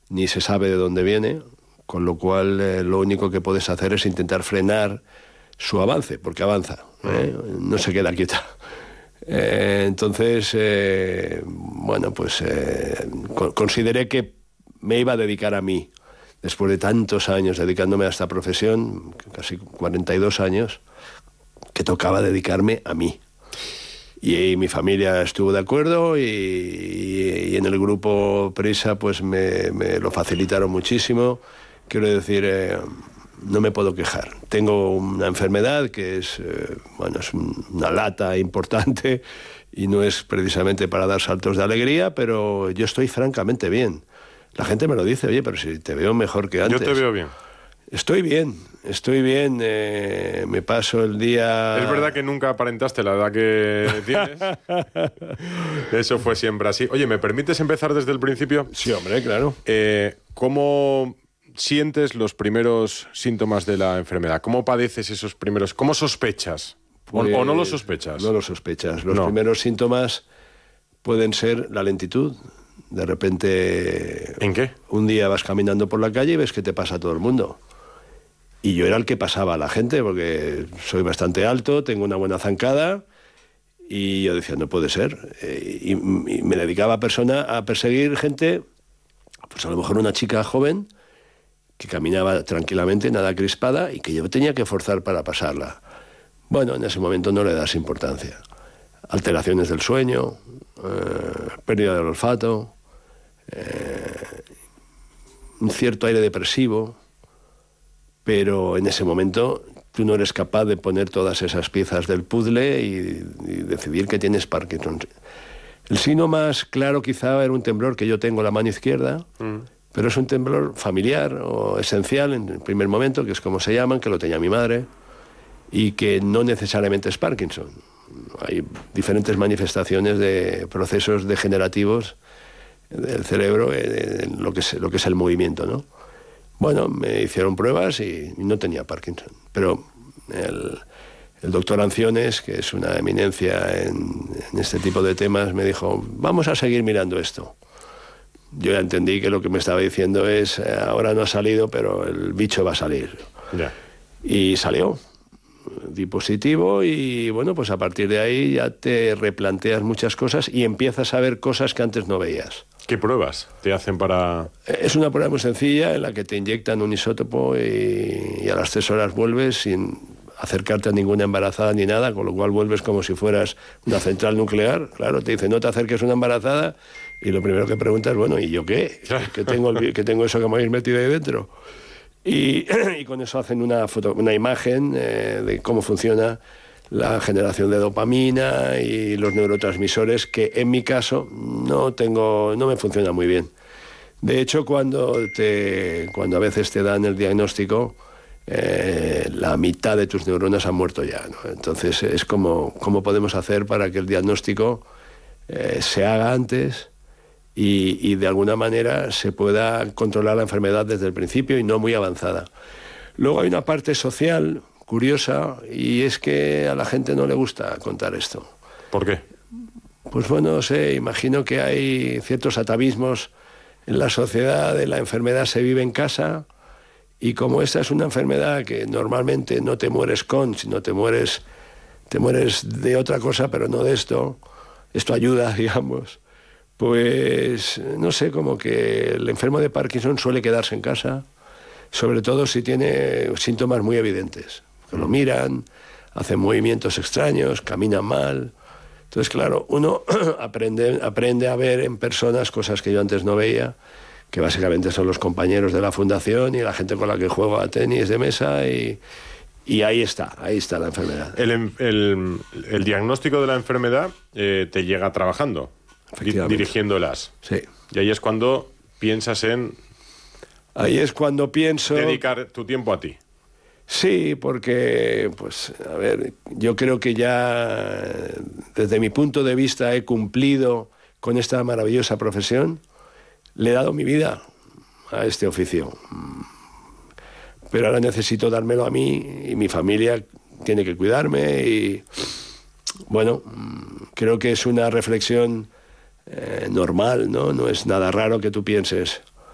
ni se sabe de dónde viene, con lo cual lo único que puedes hacer es intentar frenar su avance, porque avanza, no se queda quieta. Entonces, bueno, pues consideré que me iba a dedicar a mí. Después de tantos años dedicándome a esta profesión, casi 42 años, que tocaba dedicarme a mí. Y mi familia estuvo de acuerdo y en el grupo Prisa pues me lo facilitaron muchísimo. Quiero decir, no me puedo quejar. Tengo una enfermedad que es, bueno, es una lata importante y no es precisamente para dar saltos de alegría, pero yo estoy francamente bien. La gente me lo dice, oye, pero si te veo mejor que antes. Yo te veo bien. Estoy bien, me paso el día... Es verdad que nunca aparentaste la edad que tienes. Eso fue siempre así. Oye, ¿me permites empezar desde el principio? Sí, hombre, claro. ¿Cómo sientes los primeros síntomas de la enfermedad? ¿Cómo padeces esos primeros? ¿Cómo sospechas? Pues, ¿O no lo sospechas? No lo sospechas. Los primeros síntomas pueden ser la lentitud. De repente... ¿En qué? Un día vas caminando por la calle y ves que te pasa a todo el mundo. Y yo era el que pasaba a la gente, porque soy bastante alto, tengo una buena zancada, y yo decía, no puede ser. Y me dedicaba a perseguir gente, pues a lo mejor una chica joven, que caminaba tranquilamente, nada crispada, y que yo tenía que forzar para pasarla. Bueno, en ese momento no le das importancia. Alteraciones del sueño, pérdida del olfato, un cierto aire depresivo, pero en ese momento tú no eres capaz de poner todas esas piezas del puzzle y decidir que tienes Parkinson. El signo más claro quizá era un temblor que yo tengo en la mano izquierda, pero es un temblor familiar o esencial en el primer momento, que es como se llaman, que lo tenía mi madre, y que no necesariamente es Parkinson. Hay diferentes manifestaciones de procesos degenerativos del cerebro en lo que es el movimiento, ¿no? Bueno, me hicieron pruebas y no tenía Parkinson, pero el doctor Anciones, que es una eminencia en este tipo de temas, me dijo, vamos a seguir mirando esto. Yo ya entendí que lo que me estaba diciendo es, ahora no ha salido, pero el bicho va a salir. Ya. Y salió. Di positivo y bueno, pues a partir de ahí ya te replanteas muchas cosas y empiezas a ver cosas que antes no veías. ¿Qué pruebas te hacen para...? Es una prueba muy sencilla en la que te inyectan un isótopo y a las 3 horas vuelves sin acercarte a ninguna embarazada ni nada, con lo cual vuelves como si fueras una central nuclear. Claro, te dicen, no te acerques a una embarazada y lo primero que preguntas, bueno, ¿y yo qué? ¿Que tengo eso que me habéis metido ahí dentro? Y con eso hacen una imagen de cómo funciona la generación de dopamina y los neurotransmisores, que en mi caso no me funciona muy bien. De hecho, cuando a veces te dan el diagnóstico, la mitad de tus neuronas han muerto ya, ¿no? Entonces es cómo podemos hacer para que el diagnóstico se haga antes y de alguna manera se pueda controlar la enfermedad desde el principio y no muy avanzada. Luego hay una parte social curiosa y es que a la gente no le gusta contar esto. ¿Por qué? Pues bueno, no sé, imagino que hay ciertos atavismos en la sociedad, de la enfermedad se vive en casa y como esta es una enfermedad que normalmente no te mueres sino te mueres de otra cosa, pero no de esto ayuda, digamos. Pues no sé, como que el enfermo de Parkinson suele quedarse en casa, sobre todo si tiene síntomas muy evidentes, que lo miran, hacen movimientos extraños, caminan mal. Entonces, claro, uno aprende a ver en personas cosas que yo antes no veía, que básicamente son los compañeros de la fundación y la gente con la que juego a tenis de mesa y ahí está la enfermedad. El diagnóstico de la enfermedad te llega trabajando, dirigiéndolas. Sí. Y ahí es cuando piensas en... Ahí es cuando pienso... dedicar tu tiempo a ti. Sí, porque, pues, a ver, yo creo que ya desde mi punto de vista he cumplido con esta maravillosa profesión. Le he dado mi vida a este oficio. Pero ahora necesito dármelo a mí y mi familia tiene que cuidarme y, bueno, creo que es una reflexión normal, ¿no? No es nada raro que tú pienses,